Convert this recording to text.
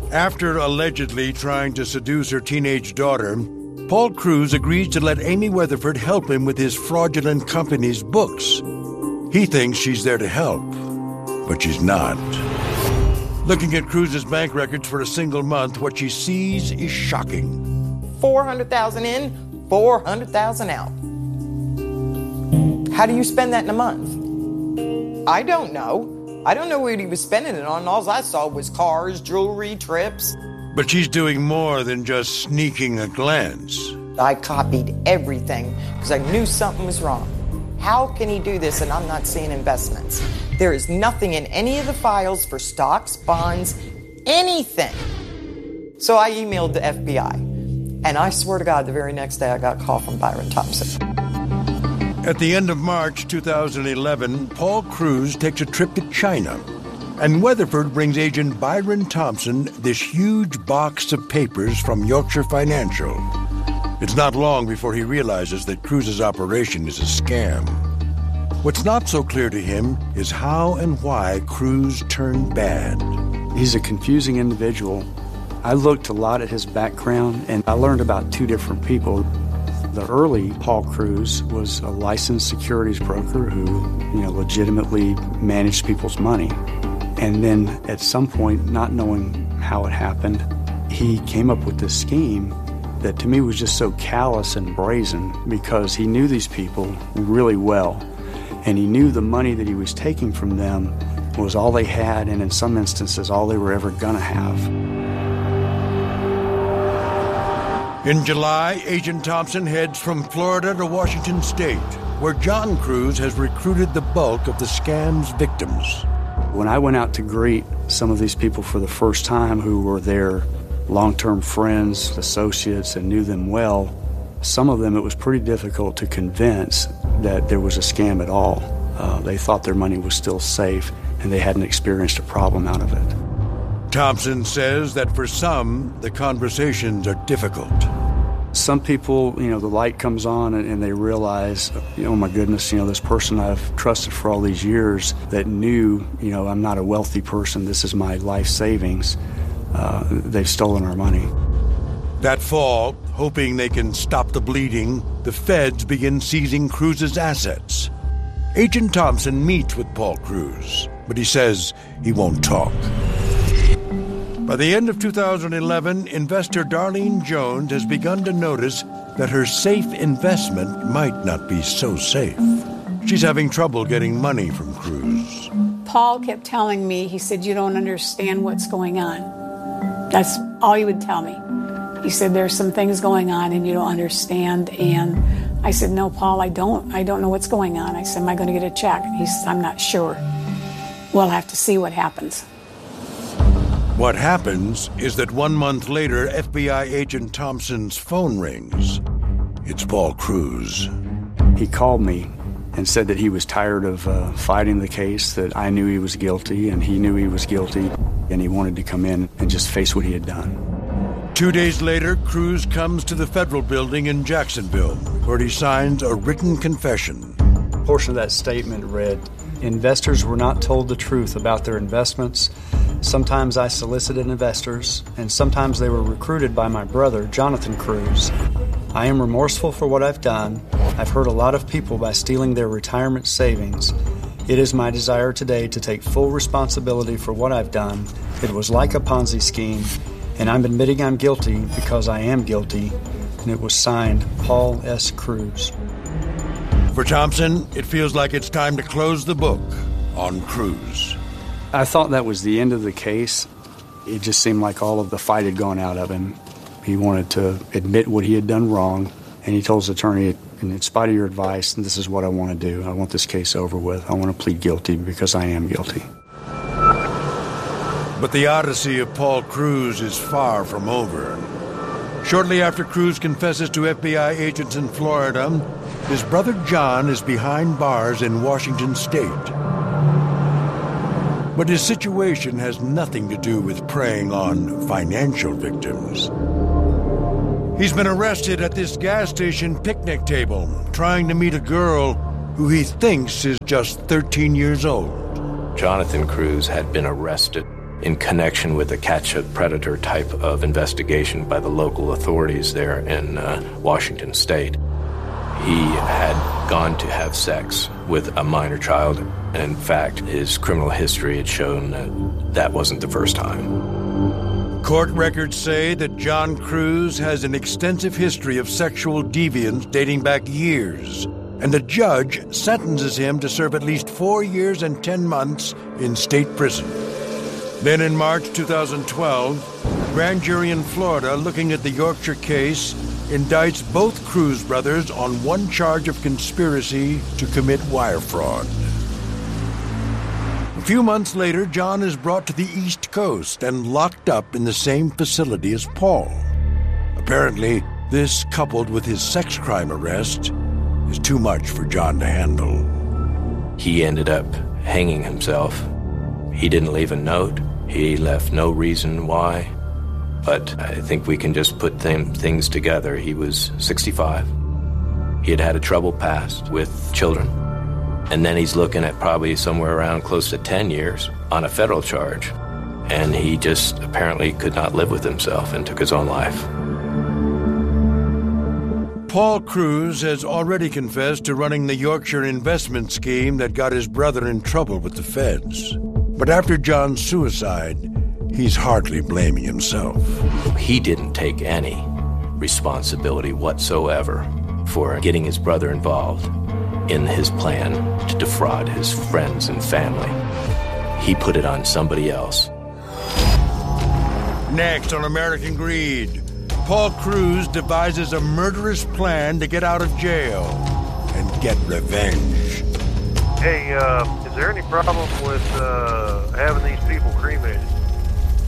After allegedly trying to seduce her teenage daughter, Paul Cruz agrees to let Amy Weatherford help him with his fraudulent company's books. He thinks she's there to help, but she's not. Looking at Cruz's bank records for a single month, what she sees is shocking. $400,000 in, $400,000 out. How do you spend that in a month? I don't know. I don't know what he was spending it on. All I saw was cars, jewelry, trips. But she's doing more than just sneaking a glance. I copied everything because I knew something was wrong. How can he do this and I'm not seeing investments? There is nothing in any of the files for stocks, bonds, anything. So I emailed the FBI. And I swear to God, the very next day I got a call from Byron Thompson. At the end of March 2011, Paul Cruz takes a trip to China, and Weatherford brings agent Byron Thompson this huge box of papers from Yorkshire Financial. It's not long before he realizes that Cruz's operation is a scam. What's not so clear to him is how and why Cruz turned bad. He's a confusing individual. I looked a lot at his background, and I learned about two different people. The early Paul Cruz was a licensed securities broker who, legitimately managed people's money. And then at some point, not knowing how it happened, he came up with this scheme that to me was just so callous and brazen because he knew these people really well. And he knew the money that he was taking from them was all they had, and in some instances, all they were ever gonna have. In July, Agent Thompson heads from Florida to Washington State, where John Cruz has recruited the bulk of the scam's victims. When I went out to greet some of these people for the first time who were their long-term friends, associates, and knew them well, some of them it was pretty difficult to convince that there was a scam at all. They thought their money was still safe, and they hadn't experienced a problem out of it. Thompson says that for some, the conversations are difficult. Some people, the light comes on and they realize, oh my goodness, this person I've trusted for all these years that knew, I'm not a wealthy person, this is my life savings, they've stolen our money. That fall, hoping they can stop the bleeding, the feds begin seizing Cruz's assets. Agent Thompson meets with Paul Cruz, but he says he won't talk. By the end of 2011, investor Darlene Jones has begun to notice that her safe investment might not be so safe. She's having trouble getting money from Cruz. Paul kept telling me, he said, you don't understand what's going on. That's all he would tell me. He said, there's some things going on and you don't understand. And I said, no, Paul, I don't know what's going on. I said, am I going to get a check? He said, I'm not sure. We'll have to see what happens. What happens is that 1 month later, FBI agent Thompson's phone rings. It's Paul Cruz. He called me and said that he was tired of fighting the case, that I knew he was guilty and he knew he was guilty, and he wanted to come in and just face what he had done. 2 days later, Cruz comes to the federal building in Jacksonville, where he signs a written confession. A portion of that statement read, investors were not told the truth about their investments. Sometimes I solicited investors, and sometimes they were recruited by my brother, Jonathan Cruz. I am remorseful for what I've done. I've hurt a lot of people by stealing their retirement savings. It is my desire today to take full responsibility for what I've done. It was like a Ponzi scheme, and I'm admitting I'm guilty because I am guilty. And it was signed, Paul S. Cruz. For Thompson, it feels like it's time to close the book on Cruz. I thought that was the end of the case. It just seemed like all of the fight had gone out of him. He wanted to admit what he had done wrong, and he told his attorney, in spite of your advice, this is what I want to do. I want this case over with. I want to plead guilty because I am guilty. But the odyssey of Paul Cruz is far from over. Shortly after Cruz confesses to FBI agents in Florida, his brother John is behind bars in Washington State. But his situation has nothing to do with preying on financial victims. He's been arrested at this gas station picnic table, trying to meet a girl who he thinks is just 13 years old. Jonathan Cruz had been arrested in connection with a catch-a-predator type of investigation by the local authorities there in Washington State. He had gone to have sex with a minor child, and in fact, his criminal history had shown that wasn't the first time. Court records say that John Crews has an extensive history of sexual deviance dating back years, and the judge sentences him to serve at least 4 years and 10 months in state prison. Then in March 2012, a grand jury in Florida looking at the Yorkshire case indicts both Crews brothers on one charge of conspiracy to commit wire fraud. A few months later, John is brought to the East Coast and locked up in the same facility as Paul. Apparently, this, coupled with his sex crime arrest, is too much for John to handle. He ended up hanging himself. He didn't leave a note. He left no reason why. But I think we can just put things together. He was 65. He had a troubled past with children. And then he's looking at probably somewhere around close to 10 years on a federal charge. And he just apparently could not live with himself and took his own life. Paul Crews has already confessed to running the Yorkshire investment scheme that got his brother in trouble with the feds. But after John's suicide, he's hardly blaming himself. He didn't take any responsibility whatsoever for getting his brother involved in his plan to defraud his friends and family. He put it on somebody else. Next on American Greed, Paul Crews devises a murderous plan to get out of jail and get revenge. Hey, is there any problem with having these people cremated?